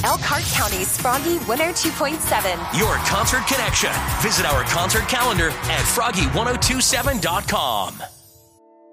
Elkhart County's Froggy 102.7. Your concert connection. Visit our concert calendar at froggy1027.com.